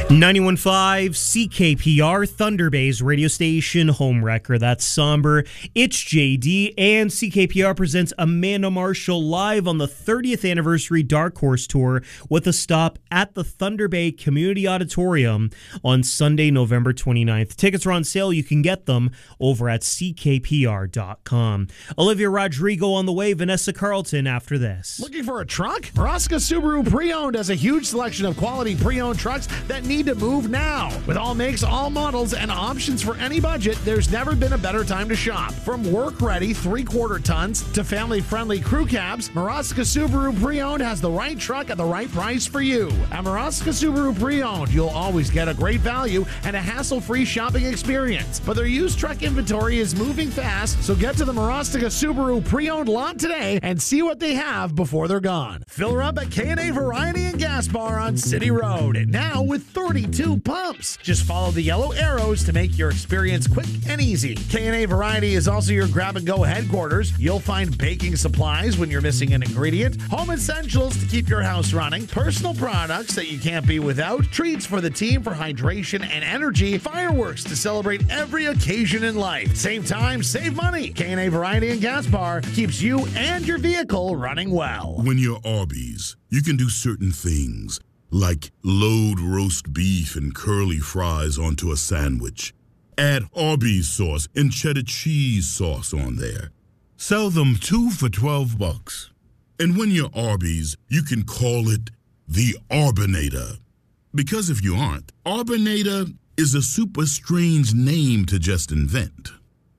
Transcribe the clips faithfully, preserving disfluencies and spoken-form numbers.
ninety-one point five C K P R, Thunder Bay's radio station, home wrecker. That's somber. It's J D, and C K P R presents Amanda Marshall live on the thirtieth anniversary Dark Horse Tour with a stop at the Thunder Bay Community Auditorium on Sunday, November twenty-ninth. Tickets are on sale. You can get them over at C K P R dot com. Olivia Rodrigo on the way, Vanessa Carlton after this. Looking for a truck? Maraska Subaru Pre-Owned has a huge selection of quality pre-owned trucks that need to move now. With all makes, all models, and options for any budget, there's never been a better time to shop. From work-ready three-quarter tons to family-friendly crew cabs, Maraska Subaru Pre-Owned has the right truck at the right price for you. At Maraska Subaru Pre-Owned, you'll always get a great value and a hassle-free shopping experience. But their used truck inventory is moving fast, so get to the Maraska Subaru Pre-Owned lot today and see what they have before they're gone. Fill her up at K and A Variety and Gas Bar on City Road, and now with thirty-two pumps. Just follow the yellow arrows to make your experience quick and easy. K and A Variety is also your grab-and-go headquarters. You'll find baking supplies when you're missing an ingredient, home essentials to keep your house running, personal products that you can't be without, treats for the team for hydration and energy, fireworks to celebrate every occasion in life. Save time, save money. K and A Variety and Gas Bar keeps you and your vehicle running well. When you're Arby's, you can do certain things, like load roast beef and curly fries onto a sandwich. Add Arby's sauce and cheddar cheese sauce on there. Sell them two for twelve bucks. And when you're Arby's, you can call it the Arbinator. Because if you aren't, Arbinator is a super strange name to just invent.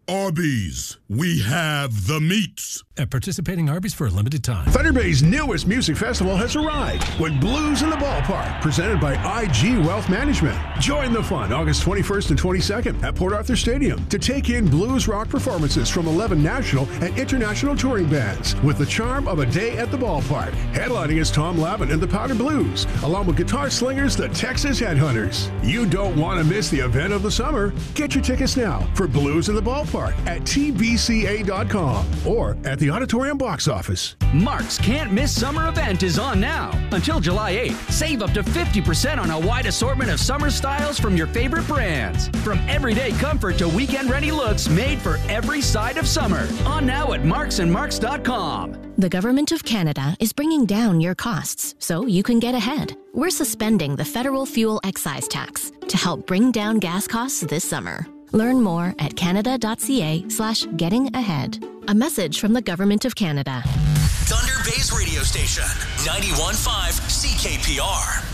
Arby's, we have the meats. At participating Arby's for a limited time. Thunder Bay's newest music festival has arrived with Blues in the Ballpark, presented by I G Wealth Management. Join the fun August twenty-first and twenty-second at Port Arthur Stadium to take in blues rock performances from eleven national and international touring bands with the charm of a day at the ballpark. Headlining is Tom Lavin and the Powder Blues, along with guitar slingers, the Texas Headhunters. You don't want to miss the event of the summer. Get your tickets now for Blues in the Ballpark at T B C A dot com or at the Auditorium box office. Mark's Can't Miss Summer event is on now. Until July eighth, save up to fifty percent on a wide assortment of summer styles from your favorite brands. From everyday comfort to weekend-ready looks made for every side of summer. On now at marks and marks dot com. The Government of Canada is bringing down your costs so you can get ahead. We're suspending the federal fuel excise tax to help bring down gas costs this summer. Learn more at canada.ca slash getting ahead. A message from the Government of Canada. Thunder Bay's radio station, ninety-one point five C K P R.